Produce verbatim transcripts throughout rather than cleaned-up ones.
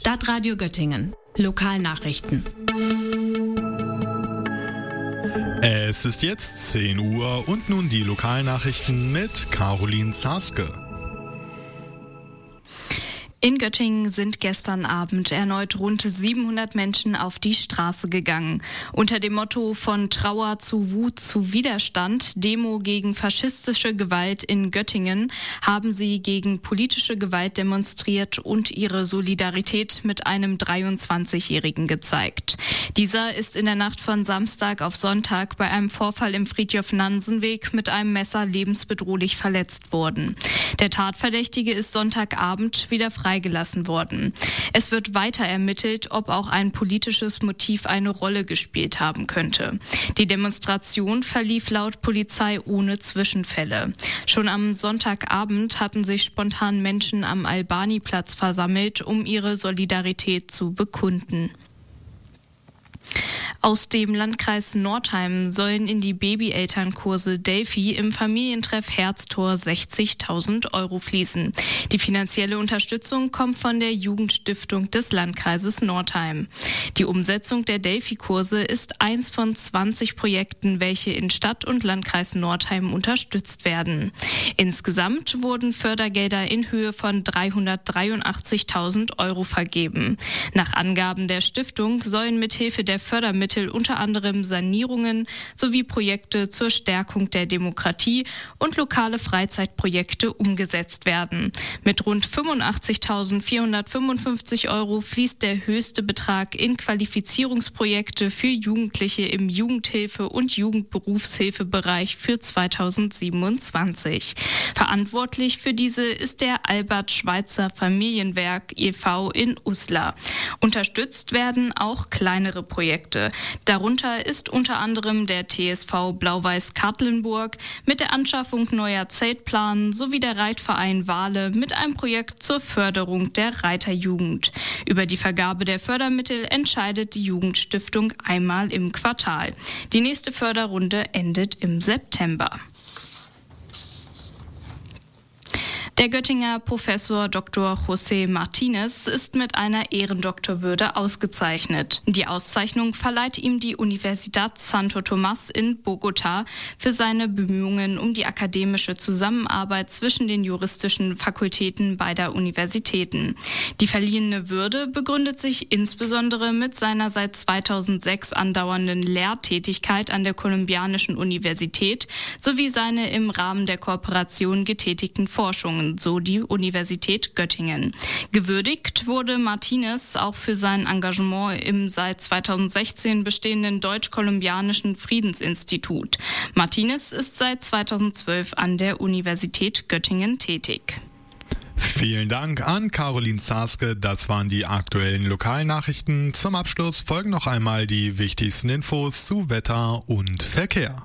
Stadtradio Göttingen. Lokalnachrichten. Es ist jetzt zehn Uhr und nun die Lokalnachrichten mit Caroline Zaske. In Göttingen sind gestern Abend erneut rund siebenhundert Menschen auf die Straße gegangen. Unter dem Motto von Trauer zu Wut zu Widerstand, Demo gegen faschistische Gewalt in Göttingen, haben sie gegen politische Gewalt demonstriert und ihre Solidarität mit einem dreiundzwanzigjährigen gezeigt. Dieser ist in der Nacht von Samstag auf Sonntag bei einem Vorfall im Fridtjof-Nansen-Weg mit einem Messer lebensbedrohlich verletzt worden. Der Tatverdächtige ist Sonntagabend wieder freigelassen worden. Es wird weiter ermittelt, ob auch ein politisches Motiv eine Rolle gespielt haben könnte. Die Demonstration verlief laut Polizei ohne Zwischenfälle. Schon am Sonntagabend hatten sich spontan Menschen am Albani-Platz versammelt, um ihre Solidarität zu bekunden. Aus dem Landkreis Nordheim sollen in die Babyelternkurse Delphi im Familientreff Herztor sechzigtausend Euro fließen. Die finanzielle Unterstützung kommt von der Jugendstiftung des Landkreises Nordheim. Die Umsetzung der Delphi-Kurse ist eins von zwanzig Projekten, welche in Stadt und Landkreis Nordheim unterstützt werden. Insgesamt wurden Fördergelder in Höhe von dreihundertdreiundachtzigtausend Euro vergeben. Nach Angaben der Stiftung sollen mithilfe der Fördermittel unter anderem Sanierungen sowie Projekte zur Stärkung der Demokratie und lokale Freizeitprojekte umgesetzt werden. Mit rund fünfundachtzigtausendvierhundertfünfundfünfzig Euro fließt der höchste Betrag in Qualifizierungsprojekte für Jugendliche im Jugendhilfe- und Jugendberufshilfebereich für zweitausendsiebenundzwanzig. Verantwortlich für diese ist der Albert Schweitzer Familienwerk e V in Uslar. Unterstützt werden auch kleinere Projekte. Darunter ist unter anderem der T S V Blau-Weiß Katlenburg mit der Anschaffung neuer Zeltplanen sowie der Reitverein Wale mit einem Projekt zur Förderung der Reiterjugend. Über die Vergabe der Fördermittel entscheidet die Jugendstiftung einmal im Quartal. Die nächste Förderrunde endet im September. Der Göttinger Professor Doktor José Martínez ist mit einer Ehrendoktorwürde ausgezeichnet. Die Auszeichnung verleiht ihm die Universidad Santo Tomás in Bogotá für seine Bemühungen um die akademische Zusammenarbeit zwischen den juristischen Fakultäten beider Universitäten. Die verliehene Würde begründet sich insbesondere mit seiner seit zweitausendsechs andauernden Lehrtätigkeit an der Kolumbianischen Universität sowie seine im Rahmen der Kooperation getätigten Forschungen, so die Universität Göttingen. Gewürdigt wurde Martínez auch für sein Engagement im seit zweitausendsechzehn bestehenden Deutsch-Kolumbianischen Friedensinstitut. Martínez ist seit zweitausendzwölf an der Universität Göttingen tätig. Vielen Dank an Caroline Zaske. Das waren die aktuellen Lokalnachrichten. Zum Abschluss folgen noch einmal die wichtigsten Infos zu Wetter und Verkehr.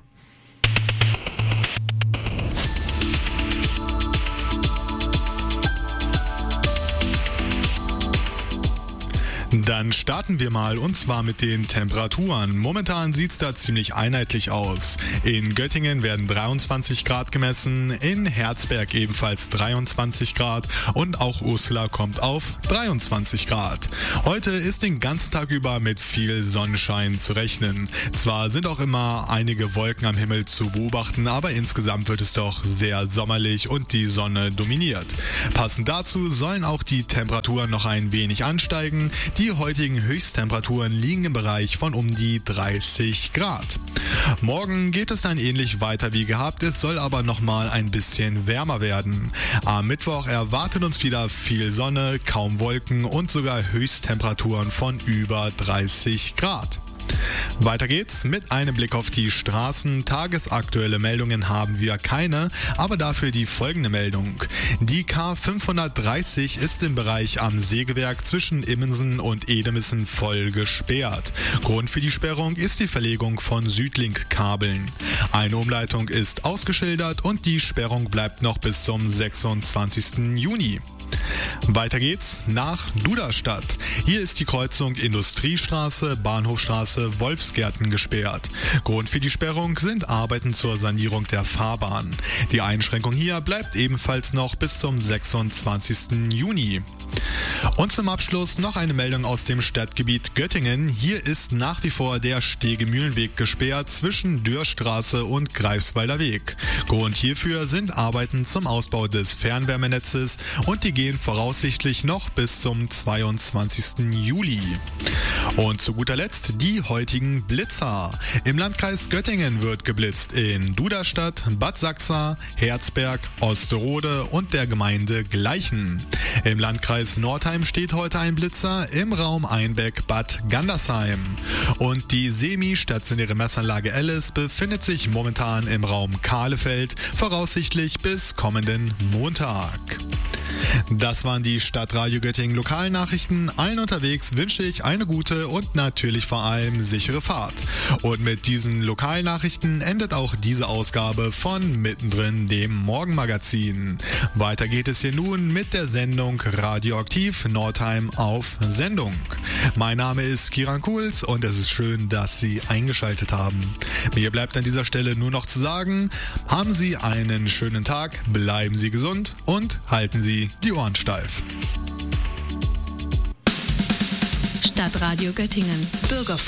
Dann starten wir mal und zwar mit den Temperaturen. Momentan sieht es da ziemlich einheitlich aus. In Göttingen werden dreiundzwanzig Grad gemessen, in Herzberg ebenfalls dreiundzwanzig Grad und auch Uslar kommt auf dreiundzwanzig Grad. Heute ist den ganzen Tag über mit viel Sonnenschein zu rechnen. Zwar sind auch immer einige Wolken am Himmel zu beobachten, aber insgesamt wird es doch sehr sommerlich und die Sonne dominiert. Passend dazu sollen auch die Temperaturen noch ein wenig ansteigen. Die heutigen Höchsttemperaturen liegen im Bereich von um die dreißig Grad. Morgen geht es dann ähnlich weiter wie gehabt, es soll aber nochmal ein bisschen wärmer werden. Am Mittwoch erwartet uns wieder viel Sonne, kaum Wolken und sogar Höchsttemperaturen von über dreißig Grad. Weiter geht's mit einem Blick auf die Straßen. Tagesaktuelle Meldungen haben wir keine, aber dafür die folgende Meldung. Die K fünfhundertdreißig ist im Bereich am Sägewerk zwischen Immensen und Edemissen voll gesperrt. Grund für die Sperrung ist die Verlegung von Südlink-Kabeln. Eine Umleitung ist ausgeschildert und die Sperrung bleibt noch bis zum sechsundzwanzigsten Juni. Weiter geht's nach Duderstadt. Hier ist die Kreuzung Industriestraße, Bahnhofstraße, Wolfsgärten gesperrt. Grund für die Sperrung sind Arbeiten zur Sanierung der Fahrbahn. Die Einschränkung hier bleibt ebenfalls noch bis zum sechsundzwanzigsten Juni. Und zum Abschluss noch eine Meldung aus dem Stadtgebiet Göttingen. Hier ist nach wie vor der Stegemühlenweg gesperrt zwischen Dürrstraße und Greifswalder Weg. Grund hierfür sind Arbeiten zum Ausbau des Fernwärmenetzes und die gehen voraussichtlich noch bis zum zweiundzwanzigsten Juli. Und zu guter Letzt die heutigen Blitzer. Im Landkreis Göttingen wird geblitzt in Duderstadt, Bad Sachsa, Herzberg, Osterode und der Gemeinde Gleichen. Im Landkreis Nordheim steht heute ein Blitzer im Raum Einbeck-Bad Gandersheim. Und die semi-stationäre Messanlage Alice befindet sich momentan im Raum Kahlefeld, voraussichtlich bis kommenden Montag. Das waren die Stadtradio Göttingen Lokalnachrichten. Allen unterwegs wünsche ich eine gute und natürlich vor allem sichere Fahrt. Und mit diesen Lokalnachrichten endet auch diese Ausgabe von Mittendrin, dem Morgenmagazin. Weiter geht es hier nun mit der Sendung Radioaktiv Nordheim auf Sendung. Mein Name ist Kiran Kuhls und es ist schön, dass Sie eingeschaltet haben. Mir bleibt an dieser Stelle nur noch zu sagen, haben Sie einen schönen Tag, bleiben Sie gesund und halten Sie die Ohren steif. Stadtradio Göttingen, Bürgerfunk.